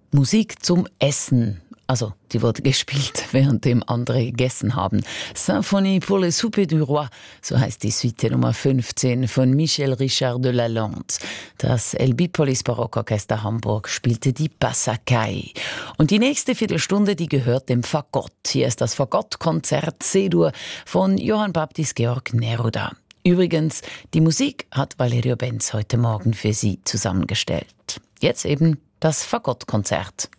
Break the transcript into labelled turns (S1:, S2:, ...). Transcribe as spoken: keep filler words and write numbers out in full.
S1: Musik zum Essen. Also, die wurde gespielt, währenddem andere gegessen haben. Symphonie pour le souper du roi, so heißt die Suite Nummer fünfzehn von Michel Richard de Lalande. Das Elbipolis Barockorchester Hamburg spielte die Passacaglie. Und die nächste Viertelstunde, die gehört dem Fagott. Hier ist das Fagottkonzert C-Dur von Johann Baptist Georg Neruda. Übrigens, die Musik hat Valerio Benz heute Morgen für Sie zusammengestellt. Jetzt eben das Fagottkonzert.